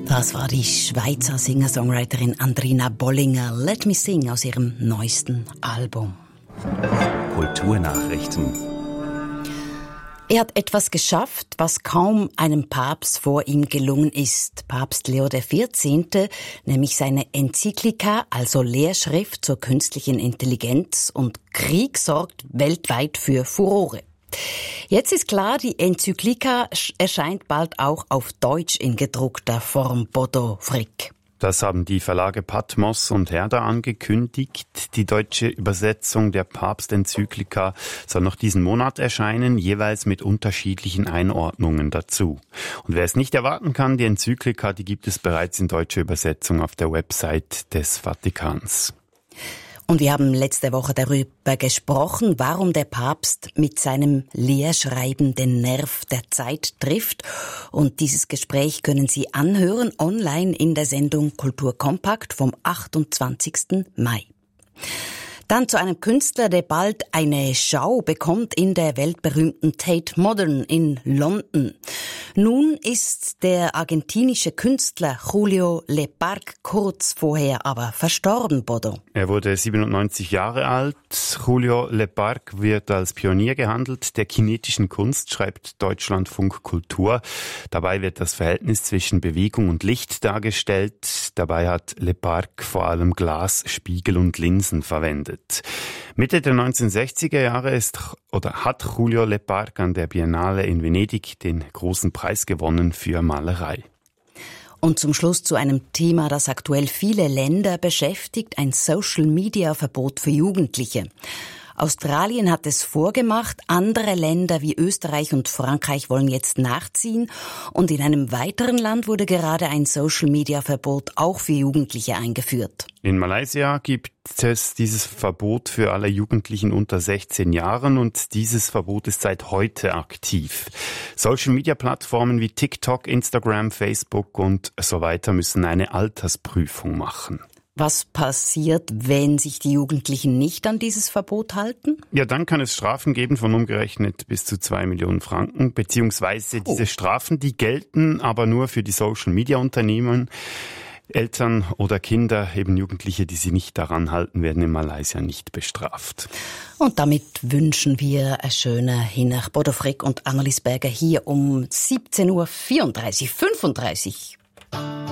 Das war die Schweizer Singer-Songwriterin Andrina Bollinger, Let Me Sing, aus ihrem neuesten Album. Kulturnachrichten. Er hat etwas geschafft, was kaum einem Papst vor ihm gelungen ist. Papst Leo XIV., nämlich seine Enzyklika, also Lehrschrift zur künstlichen Intelligenz und Krieg, sorgt weltweit für Furore. Jetzt ist klar, die Enzyklika erscheint bald auch auf Deutsch in gedruckter Form. Bodo Frick. Das haben die Verlage Patmos und Herder angekündigt. Die deutsche Übersetzung der Papstenzyklika soll noch diesen Monat erscheinen, jeweils mit unterschiedlichen Einordnungen dazu. Und wer es nicht erwarten kann, die Enzyklika, die gibt es bereits in deutscher Übersetzung auf der Website des Vatikans. Und wir haben letzte Woche darüber gesprochen, warum der Papst mit seinem Lehrschreiben den Nerv der Zeit trifft. Und dieses Gespräch können Sie anhören online in der Sendung Kultur Kompakt vom 28. Mai. Dann zu einem Künstler, der bald eine Schau bekommt in der weltberühmten Tate Modern in London. Nun ist der argentinische Künstler Julio Lepar kurz vorher aber verstorben, Bodo. Er wurde 97 Jahre alt. Julio Lepar wird als Pionier gehandelt der kinetischen Kunst, schreibt Deutschlandfunk Kultur. Dabei wird das Verhältnis zwischen Bewegung und Licht dargestellt. Dabei hat Lepar vor allem Glas, Spiegel und Linsen verwendet. Mitte der 1960er Jahre hat Julio Lepar an der Biennale in Venedig den großen Preis gewonnen für Malerei. Und zum Schluss zu einem Thema, das aktuell viele Länder beschäftigt, ein Social-Media-Verbot für Jugendliche. Australien hat es vorgemacht, andere Länder wie Österreich und Frankreich wollen jetzt nachziehen und in einem weiteren Land wurde gerade ein Social-Media-Verbot auch für Jugendliche eingeführt. In Malaysia gibt es dieses Verbot für alle Jugendlichen unter 16 Jahren und dieses Verbot ist seit heute aktiv. Social-Media-Plattformen wie TikTok, Instagram, Facebook und so weiter müssen eine Altersprüfung machen. Was passiert, wenn sich die Jugendlichen nicht an dieses Verbot halten? Ja, dann kann es Strafen geben von umgerechnet bis zu 2 Millionen Franken, beziehungsweise diese Strafen, die gelten aber nur für die Social-Media-Unternehmen. Eltern oder Kinder, eben Jugendliche, die sich nicht daran halten, werden in Malaysia nicht bestraft. Und damit wünschen wir eine schöne Hinnacht. Bodo Frick und Annelies Berger hier um 17:35 Uhr.